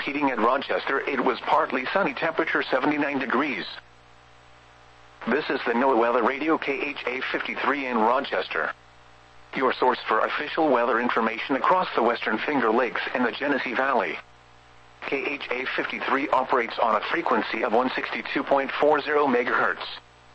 Repeating at Rochester, it was partly sunny, temperature 79 degrees. This is the NOAA Weather Radio KHA 53 in Rochester, your source for official weather information across the Western Finger Lakes and the Genesee Valley. KHA 53 operates on a frequency of 162.40 MHz.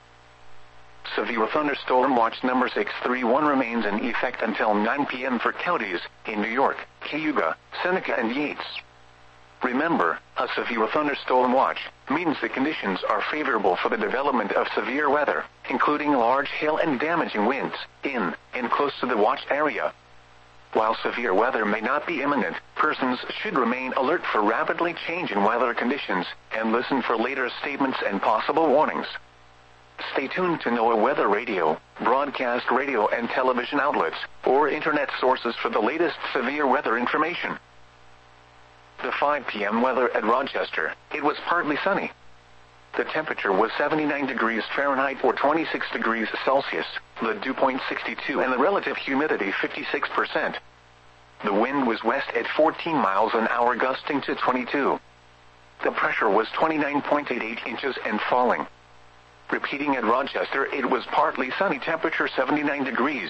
Severe thunderstorm watch number 631 remains in effect until 9 p.m. for counties in New York, Cayuga, Seneca, and Yates. Remember, a severe thunderstorm watch means the conditions are favorable for the development of severe weather, including large hail and damaging winds, in and close to the watch area. While severe weather may not be imminent, persons should remain alert for rapidly changing weather conditions and listen for later statements and possible warnings. Stay tuned to NOAA Weather Radio, broadcast radio and television outlets, or internet sources for the latest severe weather information. The 5 p.m. weather at Rochester, it was partly sunny. The temperature was 79 degrees Fahrenheit or 26 degrees Celsius, the dew point 62 and the relative humidity 56%. The wind was west at 14 miles an hour, gusting to 22. The pressure was 29.88 inches and falling. Repeating at Rochester, it was partly sunny, temperature 79 degrees.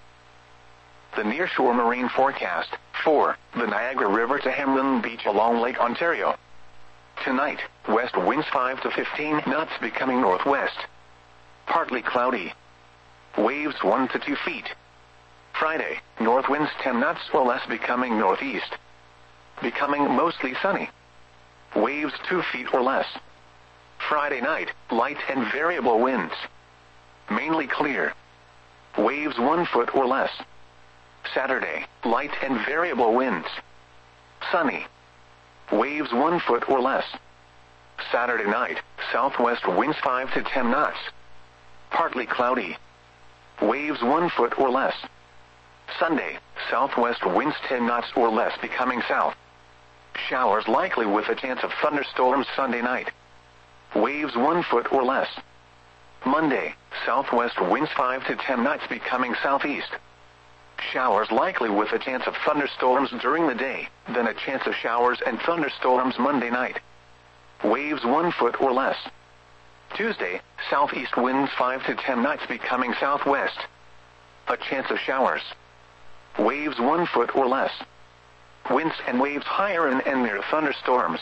The nearshore marine forecast for the Niagara River to Hamlin Beach along Lake Ontario. Tonight, west winds 5 to 15 knots becoming northwest. Partly cloudy. Waves 1 to 2 feet. Friday, north winds 10 knots or less becoming northeast. Becoming mostly sunny. Waves 2 feet or less. Friday night, light and variable winds. Mainly clear. Waves 1 foot or less. Saturday, light and variable winds. Sunny. Waves 1 foot or less. Saturday night, southwest winds 5 to 10 knots. Partly cloudy. Waves 1 foot or less. Sunday, southwest winds 10 knots or less becoming south. Showers likely with a chance of thunderstorms Sunday night. Waves 1 foot or less. Monday, southwest winds 5 to 10 knots becoming southeast. Showers likely with a chance of thunderstorms during the day, then a chance of showers and thunderstorms Monday night. Waves 1 foot or less. Tuesday, southeast winds 5 to 10 knots becoming southwest. A chance of showers. Waves 1 foot or less. Winds and waves higher and near thunderstorms.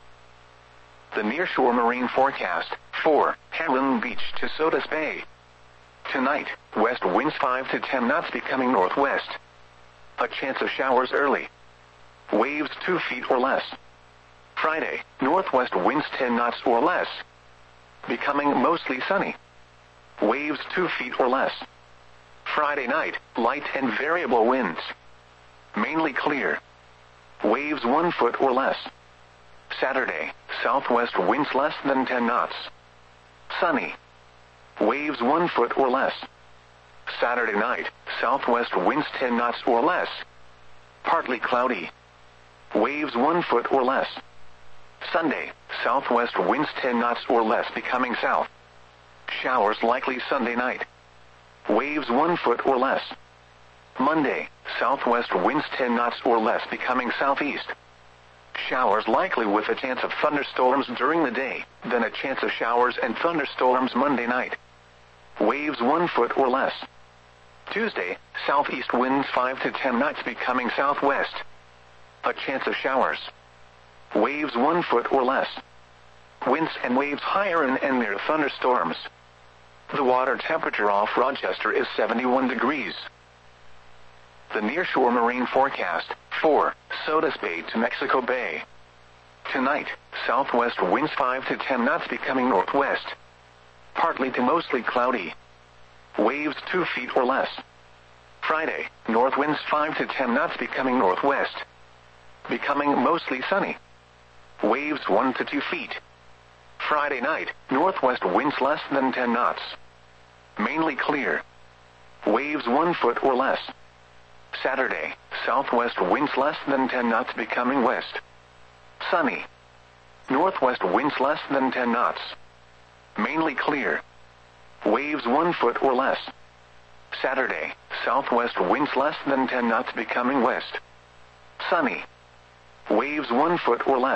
The nearshore marine forecast for Hamlin Beach to Sodus Bay. Tonight, west winds 5 to 10 knots becoming northwest. A chance of showers early. Waves 2 feet or less. Friday, northwest winds 10 knots or less. Becoming mostly sunny. Waves 2 feet or less. Friday night, light and variable winds. Mainly clear. Waves 1 foot or less. Saturday, southwest winds less than 10 knots. Sunny. Waves 1 foot or less. Saturday night, southwest winds 10 knots or less. Partly cloudy. Waves 1 foot or less. Sunday, southwest winds 10 knots or less becoming south. Showers likely Sunday night. Waves 1 foot or less. Monday, southwest winds 10 knots or less becoming southeast. Showers likely with a chance of thunderstorms during the day, then a chance of showers and thunderstorms Monday night. Waves 1 foot or less. Tuesday, southeast winds 5 to 10 knots becoming southwest. A chance of showers. Waves 1 foot or less. Winds and waves higher and near thunderstorms. The water temperature off Rochester is 71 degrees. The nearshore marine forecast for Sodus Bay to Mexico Bay. Tonight, southwest winds 5 to 10 knots becoming northwest. Partly to mostly cloudy. Waves 2 feet or less. Friday, north winds 5 to 10 knots becoming northwest. Becoming mostly sunny. Waves 1 to 2 feet. Friday night, northwest winds less than 10 knots. Mainly clear. Waves 1 foot or less. Saturday, southwest winds less than 10 knots becoming west. Sunny. Northwest winds less than 10 knots. Mainly clear. Waves 1 foot or less. Saturday, southwest winds less than 10 knots becoming west. Sunny. Waves 1 foot or less.